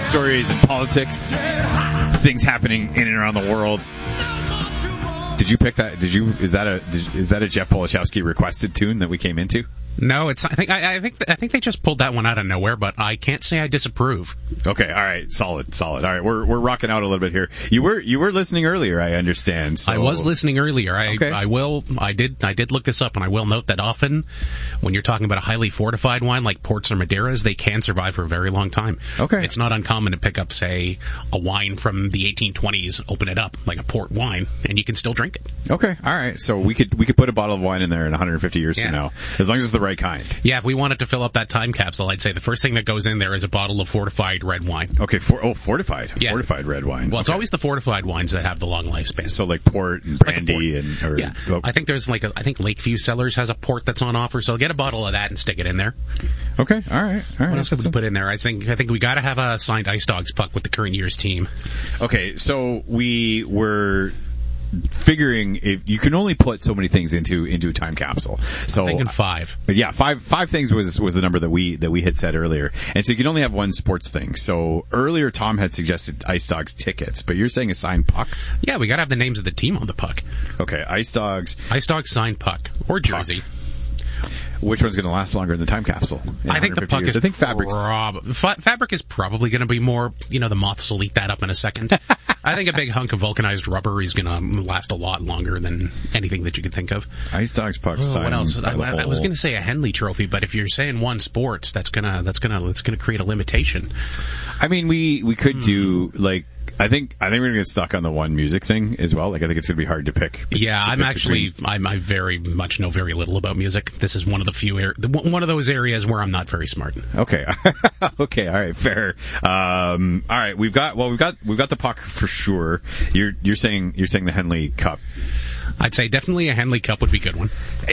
stories and politics, things happening in and around the world. Did you pick that? Is that a Jeff Polachowski requested tune that we came into? No, it's. I think they just pulled that one out of nowhere, but I can't say I disapprove. Okay, all right, solid. All right, we're rocking out a little bit here. You were listening earlier, I understand. So. I was listening earlier. Okay. I did look this up, and I will note that often when you're talking about a highly fortified wine like ports or Madeiras, they can survive for a very long time. Okay, it's not uncommon to pick up, say, a wine from the 1820s, open it up like a port wine, and you can still drink it. Okay, all right. So we could put a bottle of wine in there in 150 years from now, as long as it's the right kind. Yeah, if we wanted to fill up that time capsule, I'd say the first thing that goes in there is a bottle of fortified red wine. Okay, fortified. Yeah. Fortified red wine. Well, it's always the fortified wines that have the long lifespan. So like port and brandy I think there's I think Lakeview Cellars has a port that's on offer, so get a bottle of that and stick it in there. Okay, all right. What else would we put in there? I think we got to have a signed Ice Dogs puck with the current year's team. Okay, so we were figuring if you can only put so many things into a time capsule. So I'm thinking 5. Yeah, five things was the number that we had said earlier. And so you can only have one sports thing. So earlier Tom had suggested Ice Dogs tickets, but you're saying a signed puck? Yeah, we got to have the names of the team on the puck. Okay, Ice Dogs signed puck or jersey. Puck. Which one's going to last longer in the time capsule? I think the puck years? is. I think fabric is probably going to be more. The moths will eat that up in a second. I think a big hunk of vulcanized rubber is going to last a lot longer than anything that you could think of. Ice Dogs puck. What else? I was going to say a Henley Trophy, but if you're saying one sports, that's gonna create a limitation. I mean, we could do like. I think we're gonna get stuck on the one music thing as well. Like I think it's gonna be hard to pick. Yeah, I very much know very little about music. This is one of the few one of those areas where I'm not very smart. Okay, okay, all right, fair. All right, we've got the puck for sure. You're saying the Henley Cup. I'd say definitely a Henley Cup would be a good one.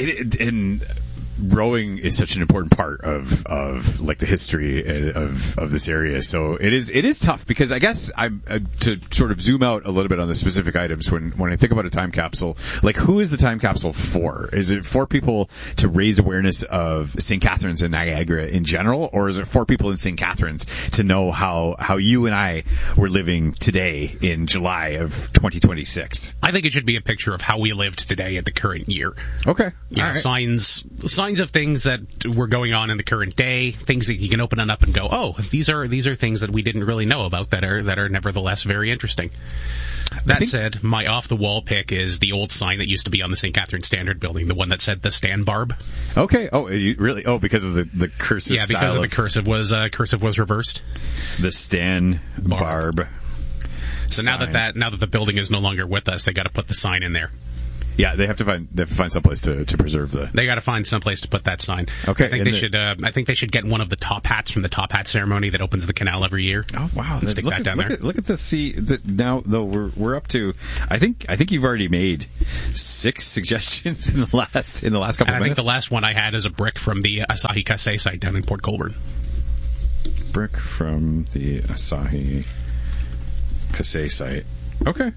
And rowing is such an important part of like the history of this area. So it is tough because I guess to sort of zoom out a little bit on the specific items when I think about a time capsule, like who is the time capsule for? Is it for people to raise awareness of St. Catharines and Niagara in general, or is it for people in St. Catharines to know how you and I were living today in July of 2026? I think it should be a picture of how we lived today at the current year. Okay. Yeah, right. Signs of things that were going on in the current day, things that you can open it up and go, oh, these are things that we didn't really know about that are nevertheless very interesting. That said, my off-the-wall pick is the old sign that used to be on the St. Catharines Standard building, the one that said the Stan Barb. Okay. Oh, you really? Oh, because of the cursive. Yeah, because of the cursive was reversed. The Stan Barb. So now that the building is no longer with us, they got to put the sign in there. Yeah, they have to find someplace to preserve the. They got to find someplace to put that sign. Okay, I think they should get one of the top hats from the top hat ceremony that opens the canal every year. Oh wow! And stick that down there. Look at this. See, now though we're up to. I think you've already made 6 suggestions in the last couple of minutes. I think the last one I had is a brick from the Asahi Kasei site down in Port Colborne. Brick from the Asahi Kasei site. Okay.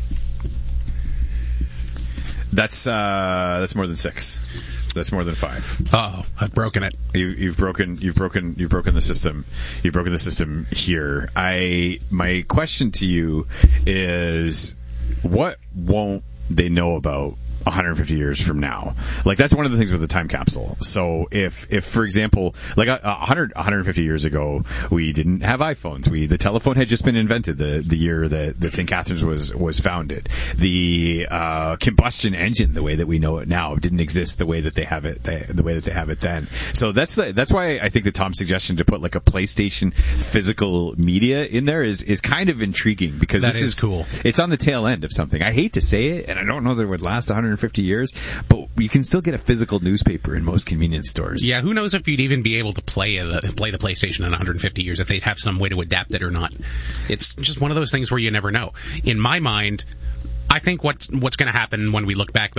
That's more than 6. That's more than 5. Uh-oh, I've broken it. You've broken the system. You've broken the system here. My question to you is, what won't they know about 150 years from now? Like, that's one of the things with the time capsule. So if for example, like 150 years ago, we didn't have iPhones. The telephone had just been invented the year that St. Catharines was founded. The combustion engine, the way that we know it now, didn't exist the way that they have it then. So that's why I think the Tom suggestion to put like a PlayStation physical media in there is kind of intriguing, because this is cool. It's on the tail end of something. I hate to say it, and I don't know that it would last 150 years, but you can still get a physical newspaper in most convenience stores. Yeah, who knows if you'd even be able to play the PlayStation in 150 years, if they'd have some way to adapt it or not. It's just one of those things where you never know. In my mind, I think what's going to happen when we look back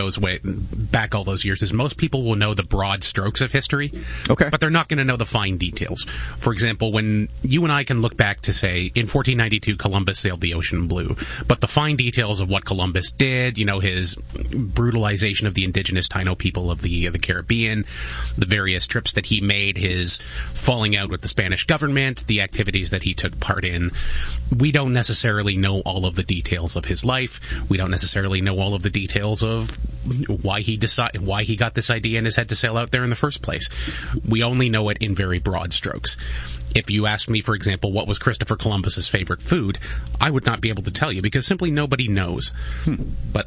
back all those years is most people will know the broad strokes of history, but they're not going to know the fine details. For example, when you and I can look back to say in 1492 Columbus sailed the ocean blue, but the fine details of what Columbus did, his brutalization of the indigenous Taino people of the Caribbean, the various trips that he made, his falling out with the Spanish government, the activities that he took part in, we don't necessarily know all of the details of his life. We don't necessarily know all of the details of why he got this idea in his head to sail out there in the first place. We only know it in very broad strokes. If you asked me, for example, what was Christopher Columbus's favorite food, I would not be able to tell you because simply nobody knows. But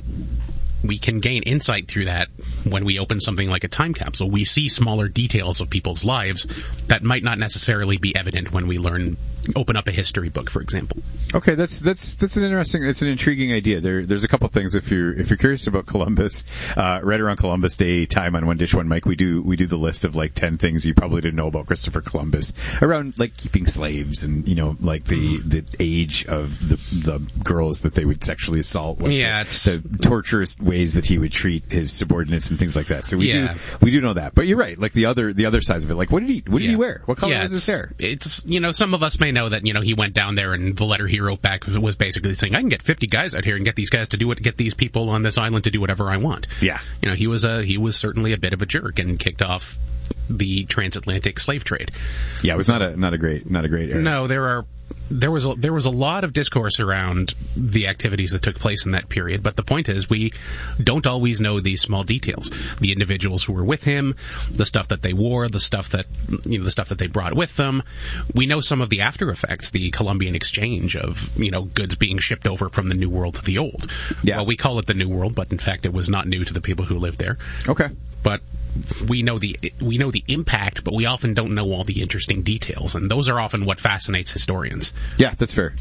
we can gain insight through that when we open something like a time capsule. We see smaller details of people's lives that might not necessarily be evident when we open up a history book, for example. Okay, that's an interesting, it's an intriguing idea. There's a couple things if you're curious about Columbus, right around Columbus Day time on One Dish One Mic, we do the list of like 10 things you probably didn't know about Christopher Columbus around like keeping slaves and like the age of the girls that they would sexually assault, the torturous ways that he would treat his subordinates and things like that. So we do know that. But you're right, like the other sides of it. Like what did he wear? What color was his hair? It's some of us may know that he went down there and the letter he wrote back was basically saying I can get 50 guys out here and get these guys to get these people on this island to do whatever I want. Yeah. He was certainly a bit of a jerk and kicked off the transatlantic slave trade. Yeah, it was not a great era. No, there was a lot of discourse around the activities that took place in that period, but the point is we don't always know these small details. The individuals who were with him, the stuff that they wore, the stuff that they brought with them. We know some of the after effects, the Columbian exchange of goods being shipped over from the New World to the Old. Yeah. Well, we call it the New World, but in fact it was not new to the people who lived there. Okay. But we know the impact, but we often don't know all the interesting details, and those are often what fascinates historians. Yeah, that's fair.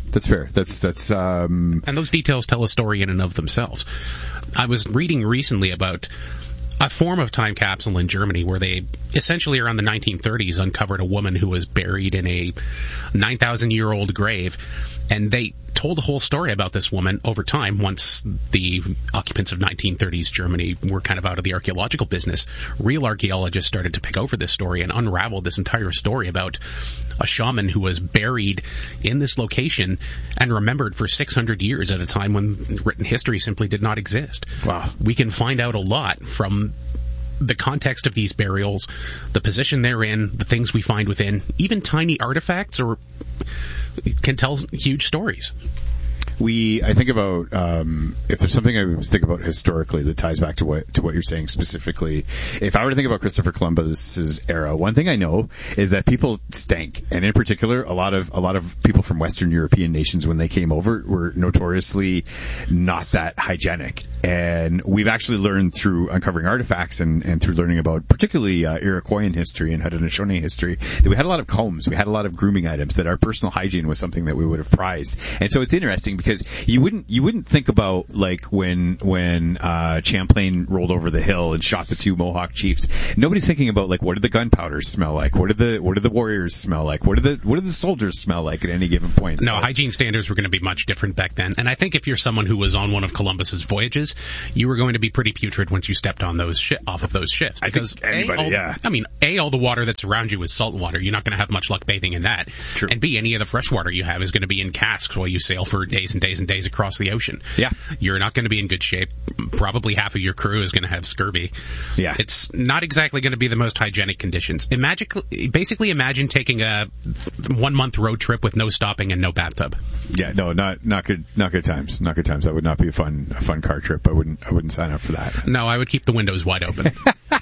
And those details tell a story in and of themselves. I was reading recently about a form of time capsule in Germany where they essentially around the 1930s uncovered a woman who was buried in a 9,000-year-old grave, and they told the whole story about this woman over time once the occupants of 1930s Germany were kind of out of the archaeological business. Real archaeologists started to pick over this story and unravel this entire story about a shaman who was buried in this location and remembered for 600 years at a time when written history simply did not exist. Wow. We can find out a lot from the context of these burials, the position they're in, the things we find within, even tiny artifacts can tell huge stories. I think about if there's something I think about historically that ties back to what you're saying specifically. If I were to think about Christopher Columbus's era, one thing I know is that people stank, and in particular, a lot of people from Western European nations when they came over were notoriously not that hygienic. And we've actually learned through uncovering artifacts and through learning about particularly Iroquoian history and Haudenosaunee history that we had a lot of combs, we had a lot of grooming items, that our personal hygiene was something that we would have prized. And so it's interesting because you wouldn't think about like when Champlain rolled over the hill and shot the two Mohawk chiefs. Nobody's thinking about like what did the gunpowder smell like? What did the warriors smell like? What did the soldiers smell like at any given point? No, hygiene standards were going to be much different back then. And I think if you're someone who was on one of Columbus's voyages, you were going to be pretty putrid once you stepped on off of those ships. Because all the water that's around you is salt water. You're not going to have much luck bathing in that. True. And B, any of the fresh water you have is going to be in casks while you sail for days and days and days across the ocean. Yeah. You're not going to be in good shape. Probably half of your crew is going to have scurvy. Yeah. It's not exactly going to be the most hygienic conditions. Basically imagine taking a 1 month road trip with no stopping and no bathtub. Yeah, no, not good times. Not good times. That would not be a fun car trip. I wouldn't sign up for that. No, I would keep the windows wide open.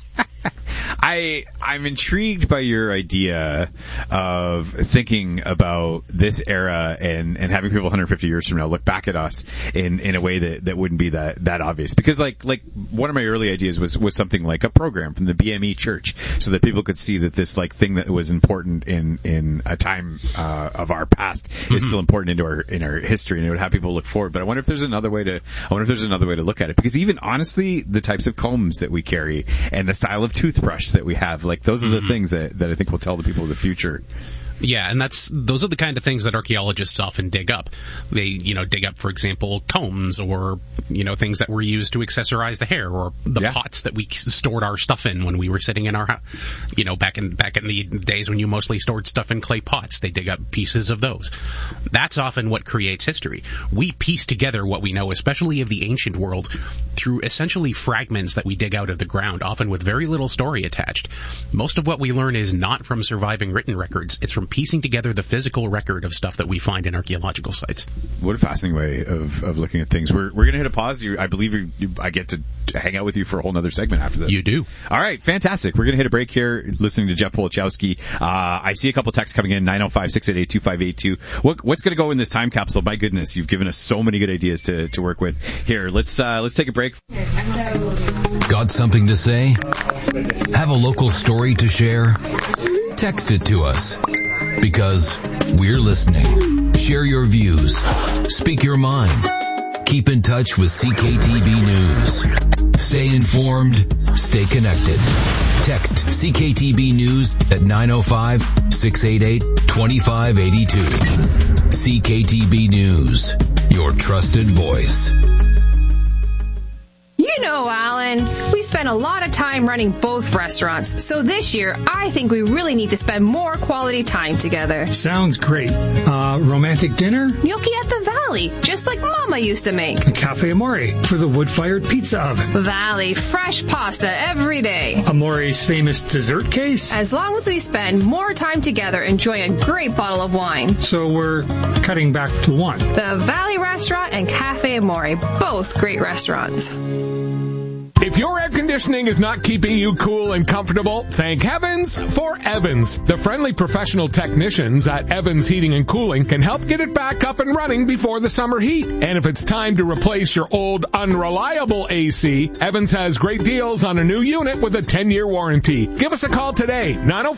I'm intrigued by your idea of thinking about this era and having people 150 years from now look back at us in a way that wouldn't be that obvious. Because like one of my early ideas was something like a program from the BME Church, so that people could see that this like thing that was important in a time of our past is still important in our history, and it would have people look forward. But I wonder if there's another way to look at it, because even honestly, the types of combs that we carry and the style of toothbrush that we have, like those are the things that I think will tell the people of the future. Yeah, and those are the kind of things that archaeologists often dig up. They, dig up, for example, combs or, things that were used to accessorize the hair, or the pots that we stored our stuff in when we were sitting in our house. Back in the days when you mostly stored stuff in clay pots, they dig up pieces of those. That's often what creates history. We piece together what we know, especially of the ancient world, through essentially fragments that we dig out of the ground, often with very little story attached. Most of what we learn is not from surviving written records. It's from piecing together the physical record of stuff that we find in archaeological sites. What a fascinating way of looking at things. We're going to hit a pause. I believe I get to hang out with you for a whole nother segment after this. You do. All right, fantastic. We're going to hit a break here, listening to Jeff Polochowski. I see a couple texts coming in, 905-688-2582. What's going to go in this time capsule? My goodness, you've given us so many good ideas to work with. Here, let's take a break. Got something to say? Have a local story to share? Text it to us, because we're listening. Share your views. Speak your mind. Keep in touch with CKTB News. Stay informed. Stay connected. Text CKTB News at 905-688-2582. CKTB News, your trusted voice. You know, Alan, we spend a lot of time running both restaurants, so this year I think we really need to spend more quality time together. Sounds great. Romantic dinner? Gnocchi at the Valley, just like Mama used to make. A Cafe Amore for the wood-fired pizza oven. Valley, fresh pasta every day. Amore's famous dessert case? As long as we spend more time together enjoying a great bottle of wine. So we're cutting back to one. The Valley Restaurant and Cafe Amore, both great restaurants. If your air conditioning is not keeping you cool and comfortable, thank heavens for Evans. The friendly professional technicians at Evans Heating and Cooling can help get it back up and running before the summer heat. And if it's time to replace your old unreliable AC, Evans has great deals on a new unit with a 10-year warranty. Give us a call today,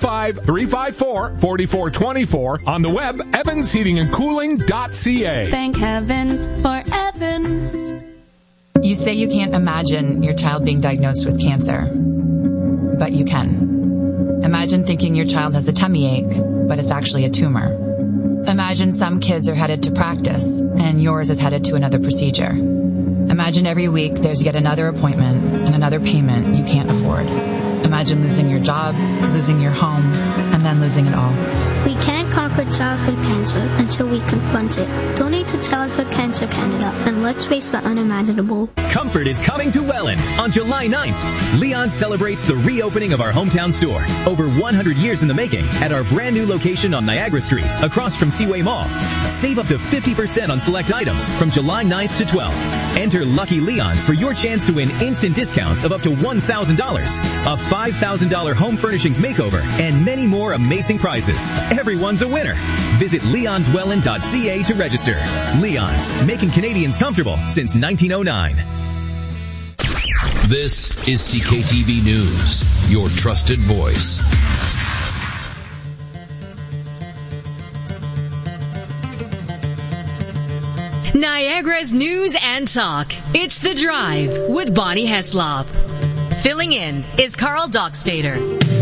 905-354-4424, on the web, evansheatingandcooling.ca. Thank heavens for Evans. You say you can't imagine your child being diagnosed with cancer, but you can. Imagine thinking your child has a tummy ache, but it's actually a tumor. Imagine some kids are headed to practice, and yours is headed to another procedure. Imagine every week there's yet another appointment and another payment you can't afford. Imagine losing your job, losing your home, and then losing it all. We can't conquer childhood cancer until we confront it. Donate to Childhood Cancer Canada, and let's face the unimaginable. Comfort is coming to Welland on July 9th. Leon celebrates the reopening of our hometown store, over 100 years in the making, at our brand new location on Niagara Street, across from Seaway Mall. Save up to 50% on select items from July 9th to 12th. Enter Lucky Leons for your chance to win instant discounts of up to $1,000, a $5,000 home furnishings makeover, and many more amazing prizes. Everyone's a winner. Visit leonswelland.ca to register. Leon's, making Canadians comfortable since 1909. This is CKTB News, your trusted voice. Niagara's news and talk. It's The Drive with Bonnie Heslop. Filling in is Carl Dockstader.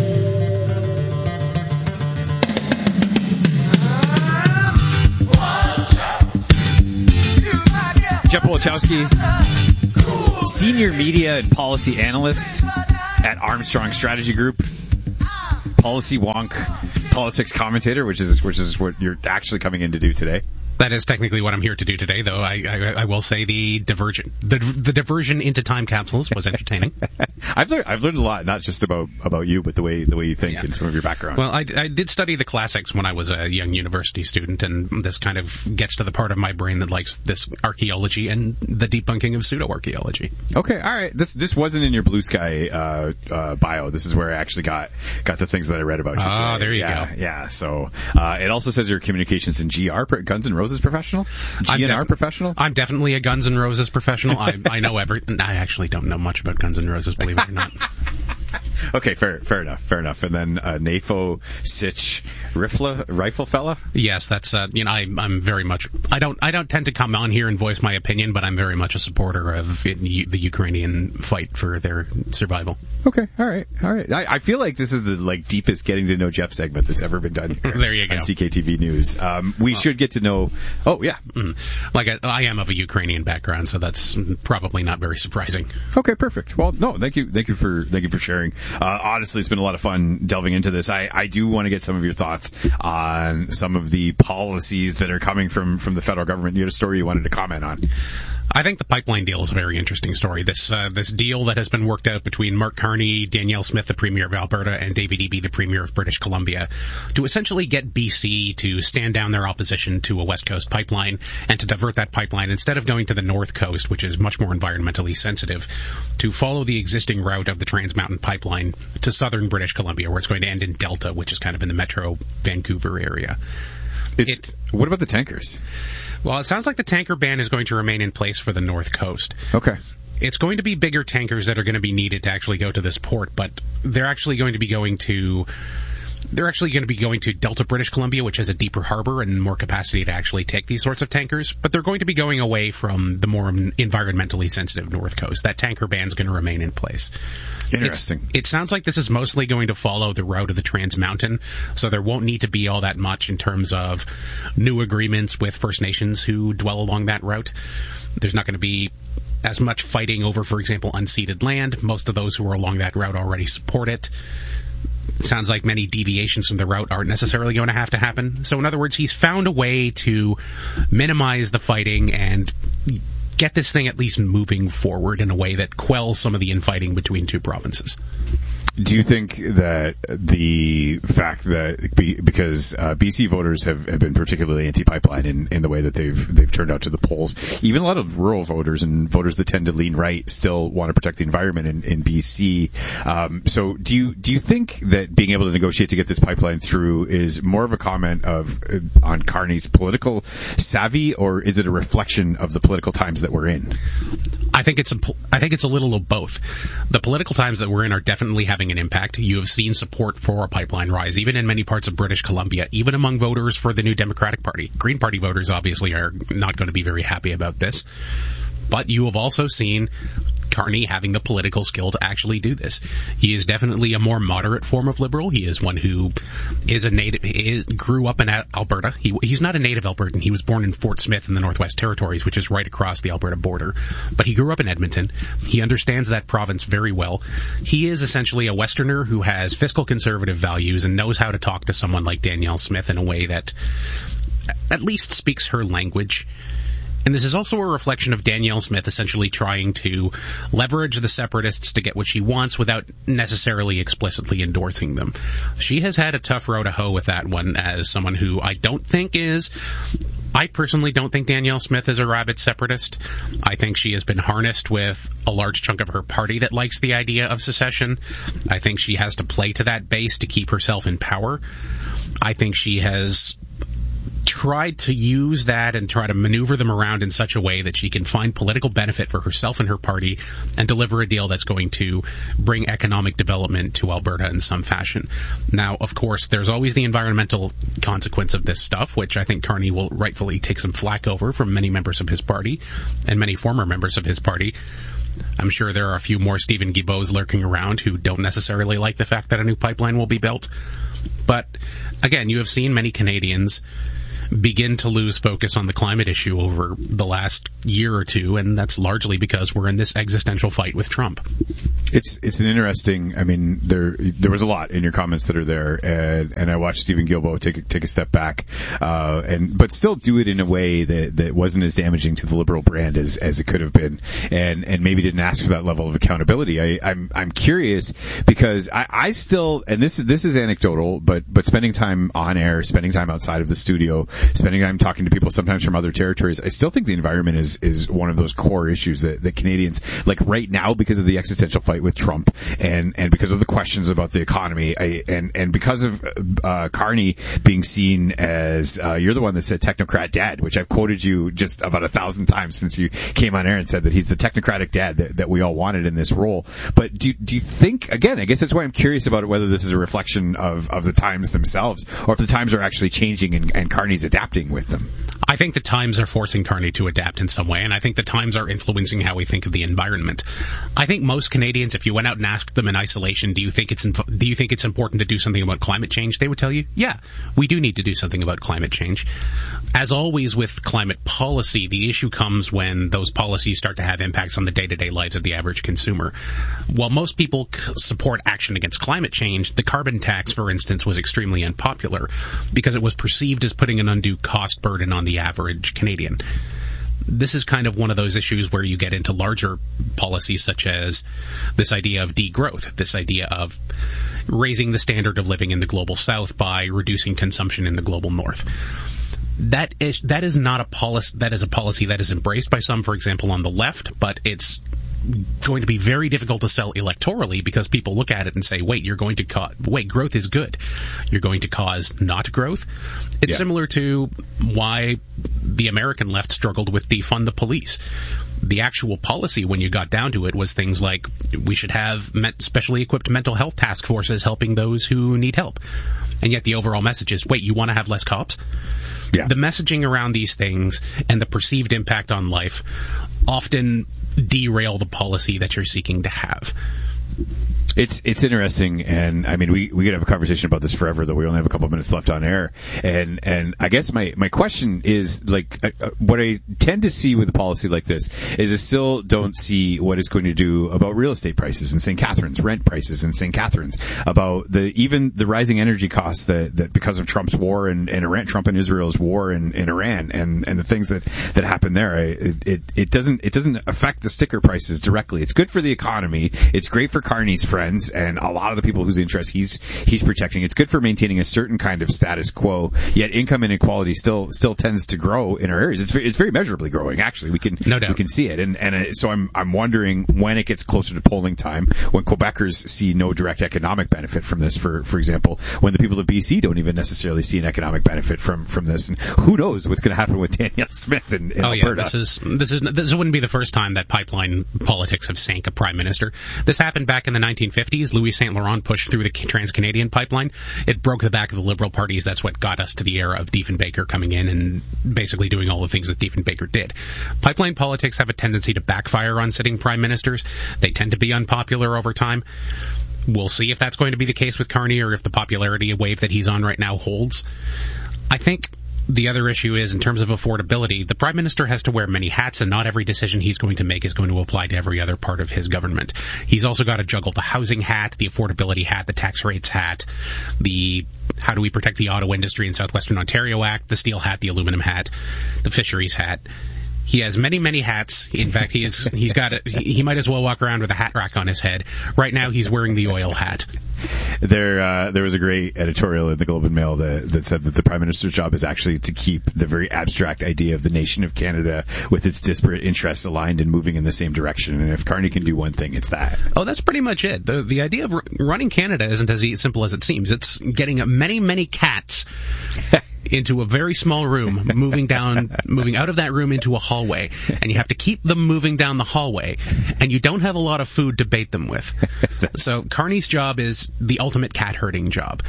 Jeff Polochowski, Senior Media and Policy Analyst at Armstrong Strategy Group, Policy Wonk, Politics Commentator, which is what you're actually coming in to do today. That is technically what I'm here to do today, though. I will say the diversion into time capsules was entertaining. I've learned a lot, not just about you, but the way you think and some of your background. Well, I did study the classics when I was a young university student, and this kind of gets to the part of my brain that likes this archaeology and the debunking of pseudo-archaeology. Okay, all right. This wasn't in your Blue Sky bio. This is where I actually got the things that I read about you today. Oh, there you go. Yeah. So it also says your communications in Guns N' Roses professional? GNR professional? I'm definitely a Guns N' Roses professional. I know everything. I actually don't know much about Guns N' Roses, believe it or not. Okay, fair enough. And then Nafo Sich rifle fella? Yes, that's I'm very much. I don't tend to come on here and voice my opinion, but I'm very much a supporter of the Ukrainian fight for their survival. Okay, all right. I feel like this is the deepest getting to know Jeff segment that's ever been done here. There you go. On CKTV News. We should get to know. Oh yeah, I am of a Ukrainian background, so that's probably not very surprising. Okay, perfect. Well, no, thank you for sharing. Honestly, it's been a lot of fun delving into this. I do want to get some of your thoughts on some of the policies that are coming from the federal government. You had a story you wanted to comment on. I think the pipeline deal is a very interesting story. This deal that has been worked out between Mark Carney, Danielle Smith, the Premier of Alberta, and David Eby, the Premier of British Columbia, to essentially get BC to stand down their opposition to a West Coast pipeline and to divert that pipeline instead of going to the North Coast, which is much more environmentally sensitive, to follow the existing route of the Trans Mountain Pipeline to southern British Columbia, where it's going to end in Delta, which is kind of in the Metro Vancouver area. What about the tankers? Well, it sounds like the tanker ban is going to remain in place for the North Coast. Okay. It's going to be bigger tankers that are going to be needed to actually go to this port, but they're actually going to be going to Delta, British Columbia, which has a deeper harbor and more capacity to actually take these sorts of tankers. But they're going to be going away from the more environmentally sensitive North Coast. That tanker ban is going to remain in place. Interesting. It sounds like this is mostly going to follow the route of the Trans Mountain, so there won't need to be all that much in terms of new agreements with First Nations who dwell along that route. There's not going to be as much fighting over, for example, unceded land. Most of those who are along that route already support it. It sounds like many deviations from the route aren't necessarily going to have to happen. So in other words, he's found a way to minimize the fighting and get this thing at least moving forward in a way that quells some of the infighting between two provinces. Do you think that the fact that because BC voters have been particularly anti-pipeline in the way that they've turned out to the polls, even a lot of rural voters and voters that tend to lean right still want to protect the environment in BC. So do you think that being able to negotiate to get this pipeline through is more of a comment on Carney's political savvy, or is it a reflection of the political times that we're in? I think it's a little of both. The political times that we're in are definitely having an impact. You have seen support for a pipeline rise, even in many parts of British Columbia, even among voters for the New Democratic Party. Green Party voters obviously are not going to be very happy about this. But you have also seen Carney having the political skill to actually do this. He is definitely a more moderate form of liberal. He is one who grew up in Alberta. He's not a native Albertan. He was born in Fort Smith in the Northwest Territories, which is right across the Alberta border. But he grew up in Edmonton. He understands that province very well. He is essentially a Westerner who has fiscal conservative values and knows how to talk to someone like Danielle Smith in a way that at least speaks her language. And this is also a reflection of Danielle Smith essentially trying to leverage the separatists to get what she wants without necessarily explicitly endorsing them. She has had a tough row to hoe with that one as someone who I personally don't think Danielle Smith is a rabid separatist. I think she has been harnessed with a large chunk of her party that likes the idea of secession. I think she has to play to that base to keep herself in power. I think she has tried to use that and try to maneuver them around in such a way that she can find political benefit for herself and her party and deliver a deal that's going to bring economic development to Alberta in some fashion. Now, of course, there's always the environmental consequence of this stuff, which I think Carney will rightfully take some flack over from many members of his party and many former members of his party. I'm sure there are a few more Stephen Guilbeaults lurking around who don't necessarily like the fact that a new pipeline will be built. But, again, you have seen many Canadians begin to lose focus on the climate issue over the last year or two, and that's largely because we're in this existential fight with Trump. It's an interesting. I mean, there was a lot in your comments that are there, and I watched Stephen Guilbeault take a step back, but still do it in a way that wasn't as damaging to the Liberal brand as it could have been, and maybe didn't ask for that level of accountability. I'm curious because I still, and this is anecdotal, but spending time on air, spending time outside of the studio, spending time talking to people sometimes from other territories, I still think the environment is one of those core issues that Canadians, like right now, because of the existential fight with Trump and because of the questions about the economy, and because of Carney being seen as you're the one that said technocrat dad, which I've quoted you just about 1,000 times since you came on air and said that he's the technocratic dad that we all wanted in this role. But do you think, again, I guess that's why I'm curious about whether this is a reflection of the times themselves, or if the times are actually changing and Carney's adapting with them? I think the times are forcing Carney to adapt in some way, and I think the times are influencing how we think of the environment. I think most Canadians, if you went out and asked them in isolation, do you think it's important to do something about climate change, they would tell you, yeah, we do need to do something about climate change. As always with climate policy, the issue comes when those policies start to have impacts on the day-to-day lives of the average consumer. While most people support action against climate change, the carbon tax, for instance, was extremely unpopular because it was perceived as putting an undue cost burden on the average Canadian. This is kind of one of those issues where you get into larger policies such as this idea of degrowth, this idea of raising the standard of living in the global south by reducing consumption in the global north. That is not a policy. That is a policy that is embraced by some, for example, on the left, but it's going to be very difficult to sell electorally because people look at it and say, wait, growth is good. You're going to cause not growth. It's similar to why the American left struggled with defund the police. The actual policy, when you got down to it, was things like we should have specially equipped mental health task forces helping those who need help. And yet the overall message is, wait, you want to have less cops? Yeah. The messaging around these things and the perceived impact on life often derail the policy that you're seeking to have. It's interesting, and I mean we could have a conversation about this forever, though we only have a couple of minutes left on air. And I guess my question is, like, what I tend to see with a policy like this is I still don't see what it's going to do about real estate prices in St. Catharines, rent prices in St. Catharines, about even the rising energy costs that because of Trump's war and Iran, Trump and Israel's war in Iran and the things that happen there. It doesn't affect the sticker prices directly. It's good for the economy. It's great for Carney's friends and a lot of the people whose interests he's protecting. It's good for maintaining a certain kind of status quo, yet income inequality still tends to grow in our areas. It's very measurably growing, actually. We can see it. And so I'm wondering when it gets closer to polling time, when Quebecers see no direct economic benefit from this, for example, when the people of BC don't even necessarily see an economic benefit from this, and who knows what's going to happen with Danielle Smith in Alberta. This wouldn't be the first time that pipeline politics have sank a prime minister. This happened back in the 1950s. Louis St. Laurent pushed through the Trans-Canadian pipeline. It broke the back of the Liberal parties. That's what got us to the era of Diefenbaker coming in and basically doing all the things that Diefenbaker did. Pipeline politics have a tendency to backfire on sitting prime ministers. They tend to be unpopular over time. We'll see if that's going to be the case with Carney or if the popularity wave that he's on right now holds. I think the other issue is, in terms of affordability, the Prime Minister has to wear many hats, and not every decision he's going to make is going to apply to every other part of his government. He's also got to juggle the housing hat, the affordability hat, the tax rates hat, the how do we protect the auto industry in Southwestern Ontario Act, the steel hat, the aluminum hat, the fisheries hat. He has many, many hats. In fact, he might as well walk around with a hat rack on his head. Right now, he's wearing the oil hat. There was a great editorial in the Globe and Mail that said that the Prime Minister's job is actually to keep the very abstract idea of the nation of Canada with its disparate interests aligned and moving in the same direction. And if Carney can do one thing, it's that. Oh, that's pretty much it. The idea of running Canada isn't as simple as it seems. It's getting many, many cats into a very small room, moving out of that room into a hallway, and you have to keep them moving down the hallway, and you don't have a lot of food to bait them with. So Carney's job is the ultimate cat herding job.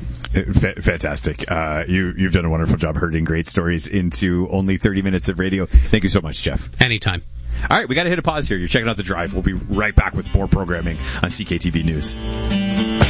Fantastic. You've done a wonderful job herding great stories into only 30 minutes of radio. Thank you so much, Jeff. Anytime. All right, we got to hit a pause here. You're checking out The Drive. We'll be right back with more programming on CKTV News.